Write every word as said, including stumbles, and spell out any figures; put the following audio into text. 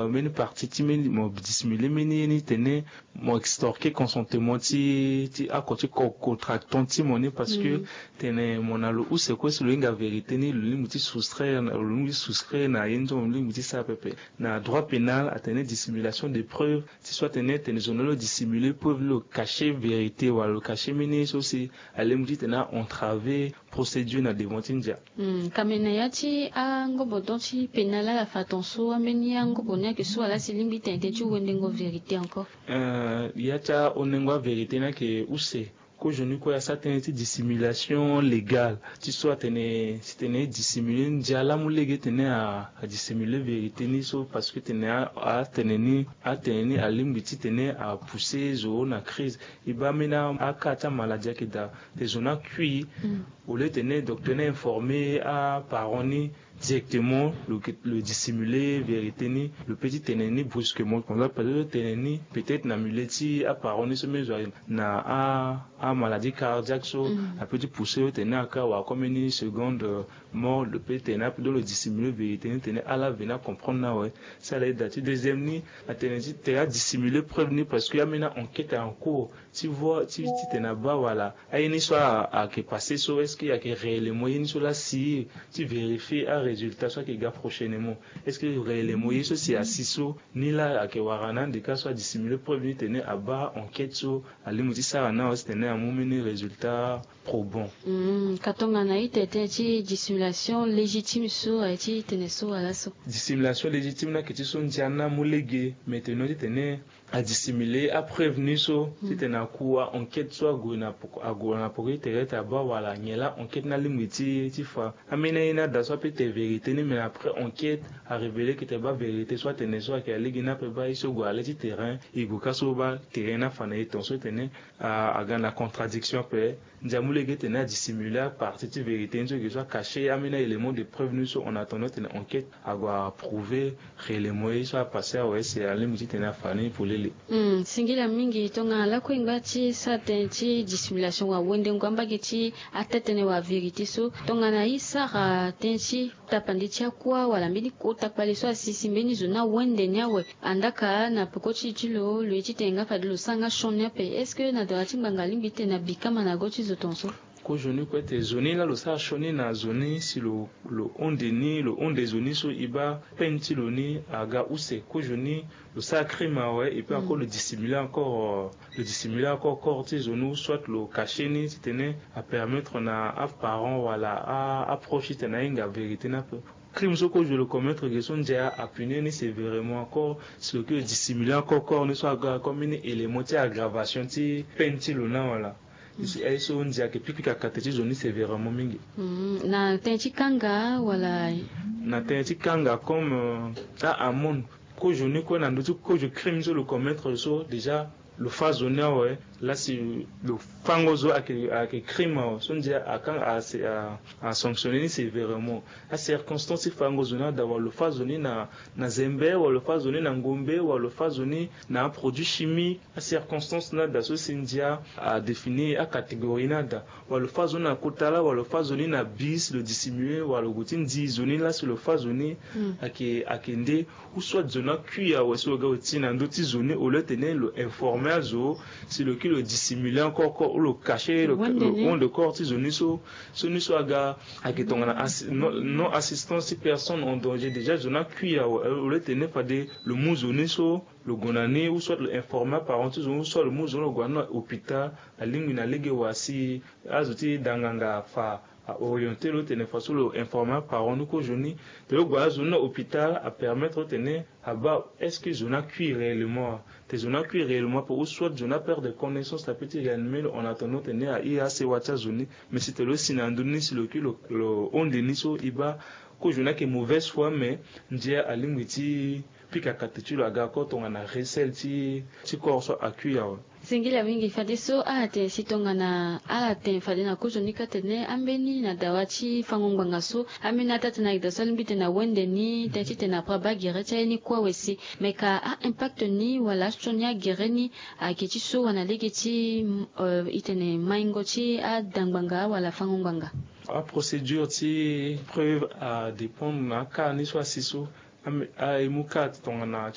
meni parti ti meni mo dissimuler meni ni tene mo extorquer consentement ti ti a côté contractant ti moni parce que tene monalo ou c'est quoi sur l'inga vérité ni le muti soustraire le muti soustraire na yenzo le muti ça pepe na droit pénal a tene dissimulation de preuves si soit tene tene zonolo dissimuler preuve le cacher vérité ou le cacher meni so si ale muti tena entraver procédure na devantinja mm kamena yati a ngobo donti pénal la fatonso ameni a ngobo nya ke so ala silimbi tente tu wendengo vérité encore euh yata onengwa vérité na ke use qu'aujourd'hui quoi ça tene dissimulation légale tu soit tene si tene dissimuler ndiala mulege tene a, a dissimuler vérité ni so parce que tene a, a tene ni a tene ni alimbiti tene a pousser zo na crise iba mena a kata maladie ke da des zona cuit ou le tene docteur informé à paroni directement le, le dissimuler vérité ni le petit teneni brusquement comme ça peut-être teneni peut-être na muleti à paroni se mezo na a a maladie cardiaque so a petit pousser tene aka wa comme une seconde mort le petit tena dans le dissimuler vérité ni tene à la vena comprendre na ouais ça la date deuxième ni a teneni te a dissimuler preuve ni parce que y a maintenant enquête en cours tu vois tu tu tena ba voilà a ni soit à que passer so est-ce qu'il y a que réellement une sur la si tu vérifies résultat soit que gars prochainement est-ce que réellement isso si asiso ni la ake warana de cas soit dissimulé preuve ni tenir à bas enquête so alimuti ça na aussi tenir à momini résultat probant mm katonga na itete ti dissimulation légitime so ati tenir so ala so dissimulation légitime na kiti so ndiana mulege maintenant tenir à dissimuler à prévenir so tenir quoi enquête soit gona a gona pour être à bas voilà nyela enquête na limuti ti fa amena ina da soit peut vérité mais après enquête a révélé que t'es pas vérité soit t'es soit que les gars peut pas iso go aller du terrain et go kaso ba terrain na fana ton soit t'es à à gagner la contradiction peut ndiamule que t'es na dissimuler partie de vérité une que soit caché amena élément de preuve nous on attendait une enquête à go prouver réellement soit passé ouais c'est aller me t'es na fana pour les mm singila mingi tonga la ko ngati sa tenti dissimulation wa wende ngamba geti atetene wa vérité so tonga na isa tenti tapanditia kwa wala mbili kota pale so asisi mbeni zona wende nyawe andaka na pokochi chilo le chitenga fadilo sanga shonya pe est-ce que na dawati bangali mbite na bikama na gochi zotonso qu'aujourd'hui quoi tes zones là le ça choni na zone si le le on deni le on des zones so iba pentiloni aga ou c'est qu'aujourd'hui le ça crime ouais et puis encore le dissimuler encore le dissimuler encore corps tes zones soit le cacher ni tenait à permettre na à parents voilà à approcher tena inga vérité na peu crime ce que je le commettre que son déjà à punir ni c'est vraiment encore ce que dissimuler encore corps ne soit comme une élément d'aggravation ti pentilona voilà ici elle so ndia ke pipi ka kateti zoni sévèrement mingi mm na tenti kanga wala na tenti kanga comme euh, à amon ko joni ko na ndotu ko je crime sur le commettre so déjà le phase honneur ouais là c'est le fangozo à que à que crime son dia à quand à à à sanctionner sévèrement à circonstance fangozo na d'avoir le phase honneur na na zembe ou le phase honneur na ngombe ou le phase honneur na un produit chimique à circonstance na da so sindia à définir à catégorie na da ou le phase honneur na kotala ou le phase honneur na bis le dissimuler ou le goutine dit zone là sur le phase honneur à que à kende ou soit zone cuit ou so ga otina ndoti zone ou le tenir le informer zo si le qui le dissimuler encore ou le cacher le on de corps zone so so ni so aga à que ton non assistance si personne en danger déjà zone cuit ou le tenir pas de le mou zone so le gonane ou soit l'informer parenté ou soit le mou zone le gona hôpital à lingina lege wasi azoti danganga fa à orienter le tenir face le informer parent nous qu'aujourd'hui le gona zone hôpital à permettre tenir à bas est-ce que zone cuit réellement tes zones cuit réellement pour ou soit zone perdre de connaissances la petite réellement on attend tenir à I A C wacha zone mais c'était le sinandoni si le le on deniso iba qu'aujourd'hui que mauvaise foi mais ndia alingwiti pika katetu la ga ko tonga na recel ti ti corps so accueilli singila mingi fadiso ate sitonga na ate fadina kuzoni katene ambeni na dawati fangongwanga so amina tata na ida salmbite na wende ni tete na praba gereta ni kwa wesi meka a impact ni wala stonia gereni a kiti so wana legeti uh, itene maingo ti a dangbanga wala fangongwanga a procédure ti preuve à dépendre na ka ni so siso a imuka tonga na